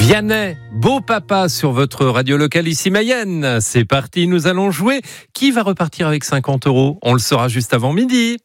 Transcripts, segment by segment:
Vianney, beau papa sur votre radio locale ici Mayenne. C'est parti, nous allons jouer. Qui va repartir avec 50 €? On le saura juste avant midi.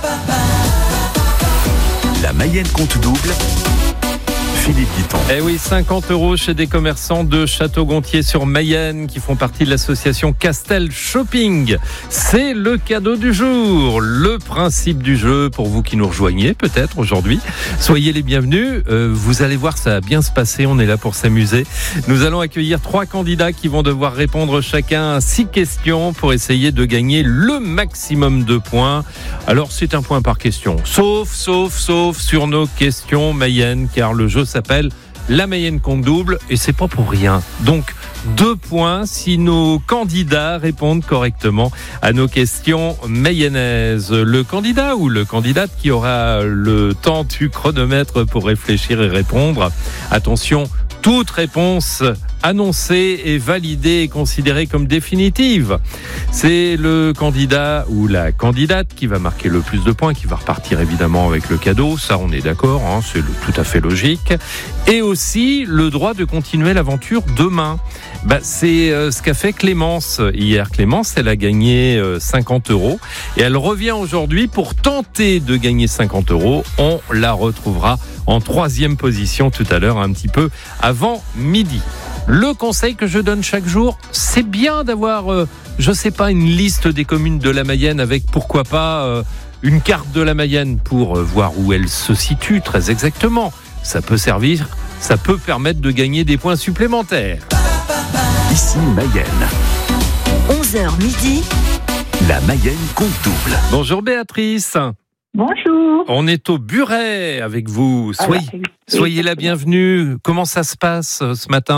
La Mayenne compte double. Philippe Guiton. Eh oui, 50 € chez des commerçants de Château-Gontier sur Mayenne qui font partie de l'association Castel Shopping. C'est le cadeau du jour. Le principe du jeu pour vous qui nous rejoignez peut-être aujourd'hui. Soyez les bienvenus. Vous allez voir, ça va bien se passer. On est là pour s'amuser. Nous allons accueillir 3 candidats qui vont devoir répondre chacun à 6 questions pour essayer de gagner le maximum de points. Alors, c'est un point par question. Sauf sur nos questions Mayenne, car le jeu s'appelle La Mayenne compte double et c'est pas pour rien. Donc 2 points si nos candidats répondent correctement à nos questions mayennaises. Le candidat ou le candidate qui aura le temps du chronomètre pour réfléchir et répondre. Attention, toute réponse annoncée et validée et considérée comme définitive. C'est le candidat ou la candidate qui va marquer le plus de points, qui va repartir évidemment avec le cadeau. Ça, on est d'accord, hein, c'est tout à fait logique. Et aussi le droit de continuer l'aventure demain. C'est ce qu'a fait Clémence hier. Clémence, elle a gagné 50 € et elle revient aujourd'hui pour tenter de gagner 50 €. On la retrouvera en 3e position tout à l'heure, un petit peu avant midi. Le conseil que je donne chaque jour, c'est bien d'avoir, une liste des communes de la Mayenne avec, pourquoi pas, une carte de la Mayenne pour voir où elle se situe très exactement. Ça peut servir, ça peut permettre de gagner des points supplémentaires. Ici Mayenne. 11h midi. La Mayenne compte double. Bonjour Béatrice. Bonjour. On est au Buret avec vous. Soyez la bienvenue. Comment ça se passe ce matin ?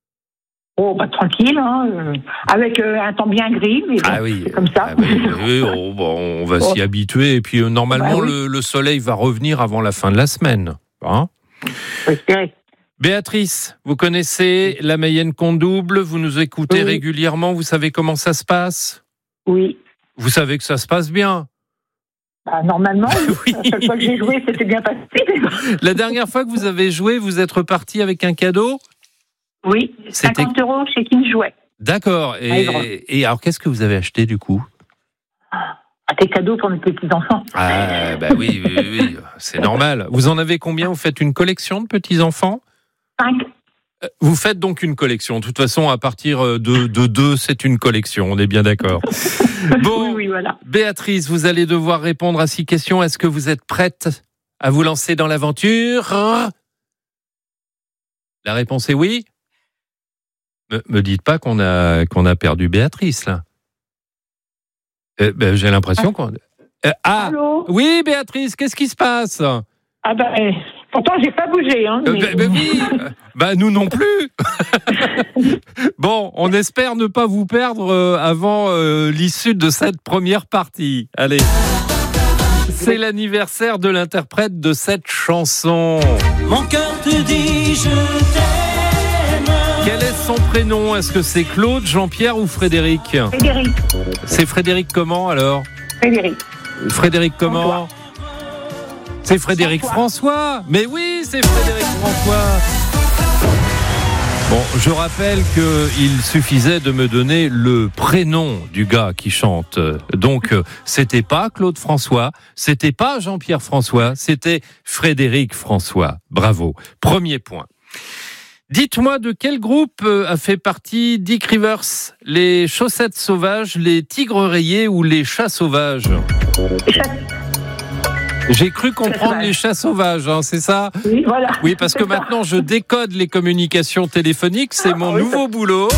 Tranquille, avec un temps bien gris, mais bon, c'est comme ça. On va s'y habituer. Et puis normalement, le soleil va revenir avant la fin de la semaine. Hein ? J'espère. Béatrice, vous connaissez la Mayenne compte double, vous nous écoutez régulièrement, vous savez comment ça se passe ? Oui. Vous savez que ça se passe bien ? Normalement, oui. La seule fois que j'ai joué, c'était bien passé. La dernière fois que vous avez joué, vous êtes reparti avec un cadeau ? Oui, 50 € chez King Jouet. D'accord. Et alors, qu'est-ce que vous avez acheté du coup ? Des cadeaux pour mes petits-enfants. Oui, c'est normal. Vous en avez combien ? Vous faites une collection de petits-enfants ? 5. Vous faites donc une collection. De toute façon, à partir de 2, c'est une collection. On est bien d'accord. Bon, oui, voilà. Béatrice, vous allez devoir répondre à 6 questions. Est-ce que vous êtes prête à vous lancer dans l'aventure ? La réponse est oui. Me dites pas qu'on a perdu Béatrice, là. J'ai l'impression qu'on... Allô ? Oui, Béatrice, qu'est-ce qui se passe ? Pourtant, j'ai pas bougé. Oui, nous non plus. Bon, on espère ne pas vous perdre avant l'issue de cette première partie. Allez. C'est l'anniversaire de l'interprète de cette chanson. Mon cœur te dit je t'aime. Quel est son prénom ? Est-ce que c'est Claude, Jean-Pierre ou Frédéric ? Frédéric. C'est Frédéric comment alors ? Frédéric comment ? C'est Frédéric François. Mais oui, c'est Frédéric François. Bon, je rappelle qu'il suffisait de me donner le prénom du gars qui chante. Donc, c'était pas Claude François, c'était pas Jean-Pierre François, c'était Frédéric François. Bravo. Premier point. Dites-moi de quel groupe a fait partie Dick Rivers ? Les Chaussettes Sauvages, les Tigres Rayés ou les Chats Sauvages ? J'ai cru comprendre les Chats Sauvages, c'est ça ? Oui, voilà. Oui, parce que maintenant je décode les communications téléphoniques, c'est mon nouveau boulot.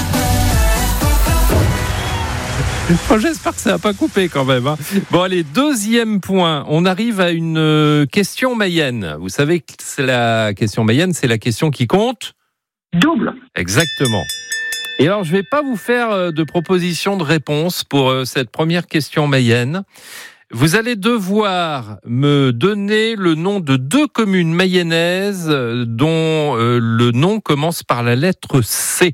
J'espère que ça n'a pas coupé quand même. Bon, allez, 2e point. On arrive à une question Mayenne. Vous savez que c'est la question Mayenne, c'est la question qui compte ? Double. Exactement. Et alors, je ne vais pas vous faire de proposition de réponse pour cette première question Mayenne. Vous allez devoir me donner le nom de 2 communes mayennaises dont le nom commence par la lettre C.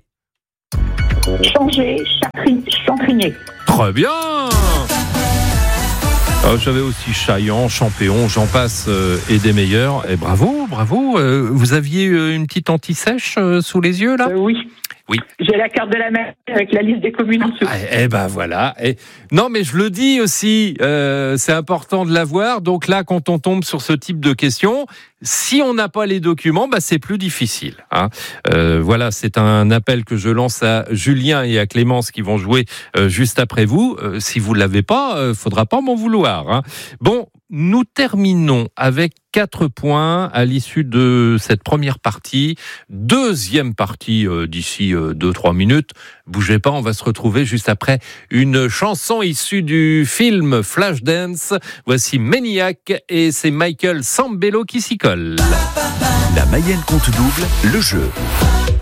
Changer, Chantrigné. Très bien. J'avais aussi Chaillan, Champéon, j'en passe et des meilleurs. Et bravo. Vous aviez une petite anti-sèche sous les yeux là ? Oui. Oui. J'ai la carte de la mer avec la liste des communes en dessous. Voilà. Non, mais je le dis aussi, c'est important de l'avoir. Donc là, quand on tombe sur ce type de questions, si on n'a pas les documents, c'est plus difficile. Hein. Voilà, c'est un appel que je lance à Julien et à Clémence qui vont jouer juste après vous. Si vous l'avez pas, faudra pas m'en vouloir. Hein. Bon, nous terminons avec 4 points à l'issue de cette première partie. Deuxième partie d'ici 2-3 minutes. Bougez pas, on va se retrouver juste après une chanson issue du film Flashdance. Voici Maniac et c'est Michael Sambello qui s'y colle. La Mayenne compte double, le jeu.